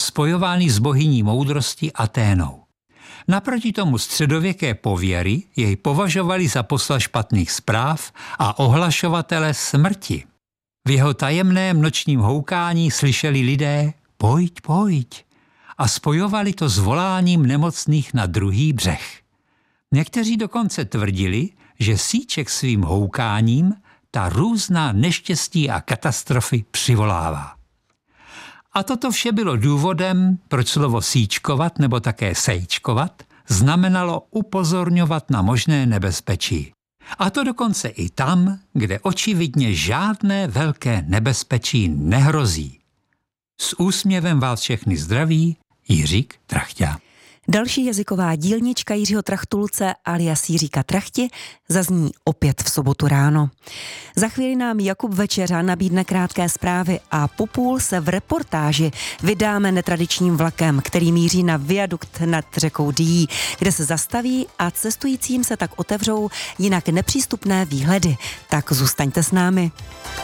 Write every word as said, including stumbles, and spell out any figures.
spojovány s bohyní moudrosti Aténou. Naproti tomu středověké pověry jej považovali za posla špatných zpráv a ohlašovatele smrti. V jeho tajemném nočním houkání slyšeli lidé pojď, pojď a spojovali to s voláním nemocných na druhý břeh. Někteří dokonce tvrdili, že síček svým houkáním ta různá neštěstí a katastrofy přivolává. A toto vše bylo důvodem, proč slovo síčkovat nebo také sejčkovat znamenalo upozorňovat na možné nebezpečí. A to dokonce i tam, kde očividně žádné velké nebezpečí nehrozí. S úsměvem vás všechny zdraví, Jiřík Trachťa. Další jazyková dílnička Jiřího Trachtulce alias Jiříka Trachti zazní opět v sobotu ráno. Za chvíli nám Jakub Večeřa nabídne krátké zprávy a po půl se v reportáži vydáme netradičním vlakem, který míří na viadukt nad řekou Dyjí, kde se zastaví a cestujícím se tak otevřou jinak nepřístupné výhledy. Tak zůstaňte s námi.